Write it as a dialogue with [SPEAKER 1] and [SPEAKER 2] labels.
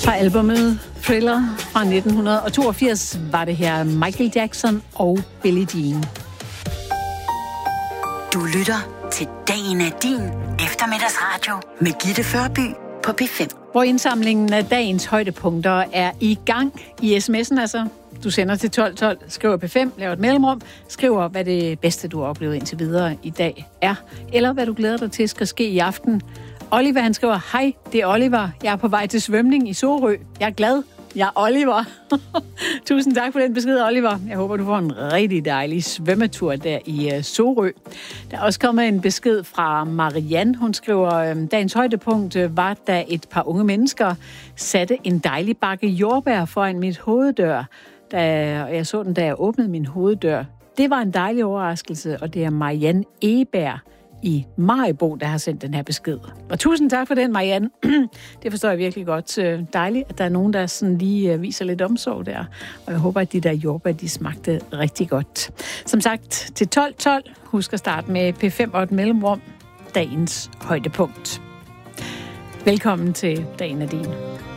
[SPEAKER 1] Fra albumet Thriller fra 1982 var det her Michael Jackson og Billie Jean.
[SPEAKER 2] Du lytter til Dagen er din eftermiddagsradio med Gitte Førby på P5.
[SPEAKER 1] Hvor indsamlingen af dagens højdepunkter er i gang i sms'en altså. Du sender til 1212, skriver P5, laver et mellemrum, skriver, hvad det bedste, du har oplevet indtil videre i dag er, eller hvad du glæder dig til skal ske i aften. Oliver, han skriver, hej, det er Oliver. Jeg er på vej til svømning i Sorø. Jeg er glad. Jeg er Oliver. Tusind tak for den besked, Oliver. Jeg håber, du får en rigtig dejlig svømmetur der i Sorø. Der er også kommet en besked fra Marianne. Hun skriver, dagens højdepunkt var, da et par unge mennesker satte en dejlig bakke jordbær foran mit hoveddør. Da jeg så den, da jeg åbnede min hoveddør. Det var en dejlig overraskelse, og det er Marianne Eberg i Maribo, der har sendt den her besked. Og tusind tak for den, Marianne. Det forstår jeg virkelig godt. Dejligt, at der er nogen, der sådan lige viser lidt omsorg der. Og jeg håber, at de der jordbær, de smagte rigtig godt. Som sagt, til 12.12. Husk at starte med P5 og et mellemrum. Dagens højdepunkt. Velkommen til Dagen er din.